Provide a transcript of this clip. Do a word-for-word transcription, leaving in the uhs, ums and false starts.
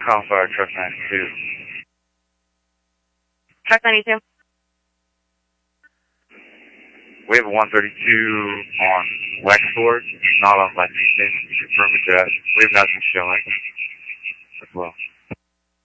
Call fire truck ninety-two. Truck ninety-two. We have a one thirty-two on Wexford, not on Lexington. Confirm address. We have nothing showing as well.